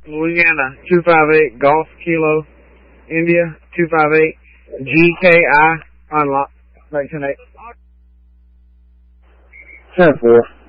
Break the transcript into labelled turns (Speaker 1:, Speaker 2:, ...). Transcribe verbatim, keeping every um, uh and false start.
Speaker 1: Louisiana, two five eight Golf Kilo, India, two five eight G K I, unlock, back ten eight.
Speaker 2: ten four.